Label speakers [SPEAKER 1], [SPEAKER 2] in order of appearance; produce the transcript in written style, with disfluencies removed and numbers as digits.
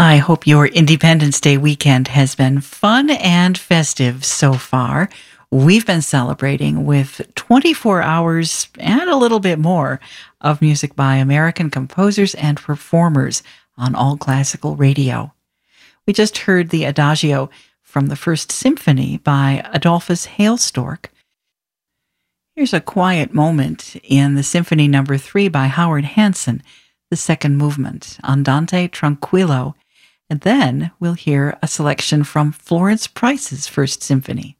[SPEAKER 1] I hope your Independence Day weekend has been fun and festive so far. We've been celebrating with 24 hours and a little bit more of music by American composers and performers on All Classical Radio. We just heard the Adagio from the First Symphony by Adolphus Hailstork. Here's a quiet moment in the Symphony No. 3 by Howard Hanson, the second movement, Andante Tranquillo, and then we'll hear a selection from Florence Price's First Symphony.